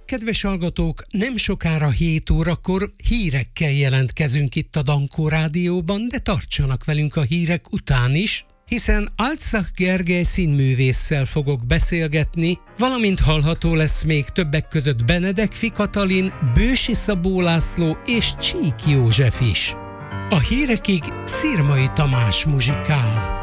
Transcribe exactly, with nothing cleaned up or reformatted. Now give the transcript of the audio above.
Kedves hallgatók, nem sokára hét órakor hírekkel jelentkezünk itt a Dankó Rádióban, de tartsanak velünk a hírek után is, hiszen Altszach Gergely színművésszel fogok beszélgetni, valamint hallható lesz még többek között Benedekfi Katalin, Bősi Szabó László és Csík József is. A hírekig Szirmai Tamás muzsikál.